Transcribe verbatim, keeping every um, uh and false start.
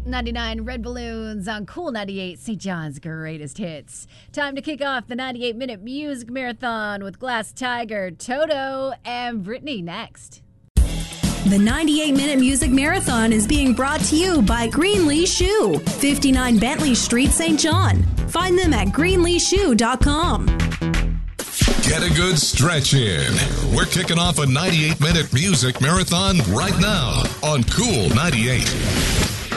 ninety-nine Red Balloons on Cool ninety-eight, Saint John's greatest hits. Time to kick off the ninety-eight minute music marathon with Glass Tiger, Toto, and Brittany next. The ninety-eight minute music marathon is being brought to you by Greenlee Shoe, fifty-nine Bentley Street, Saint John. Find them at greenlee shoe dot com. Get a good stretch in. We're kicking off a ninety-eight minute music marathon right now on Cool ninety-eight.